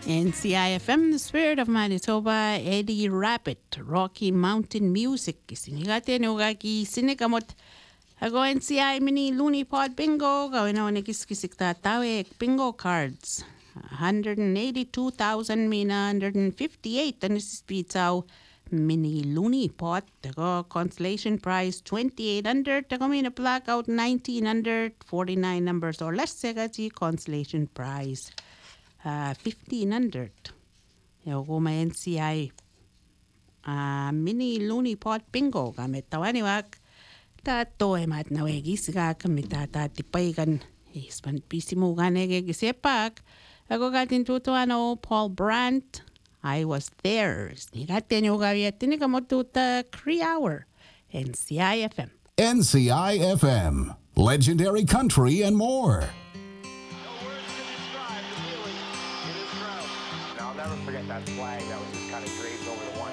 NCIFM, the spirit of Manitoba, Eddie Rabbit, Rocky Mountain Music. Sinigate no gaki sinikamot. Hago NCI mini loony pod bingo. Gawin ako nakiskisik tatawe bingo cards. 182,000 mina 158 and this is pizza mini loony pot. Tago consolation prize 2,800. Tago mina blackout 1,900. 49 numbers or less. Segati consolation prize. 1,500. Yogo ma NCI mini loony pot bingo gamit tawaniwak ta toe mat nawegi siga kamita ta tipaigan ispan pisimo ganege gisepak ako gatin tutuano Paul Brandt. I was there. Nigaten yoga yetini kamotuta 3 hour NCI FM. NCI FM, legendary country and more. And I'll never forget that flag that was just kind of draped over the one